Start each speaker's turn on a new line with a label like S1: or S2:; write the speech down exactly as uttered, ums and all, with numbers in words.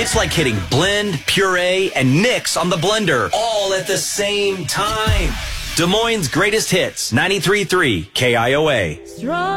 S1: It's like hitting blend, puree, and mix on the blender all at the same time. Des Moines' greatest hits, ninety-three point three K I O A.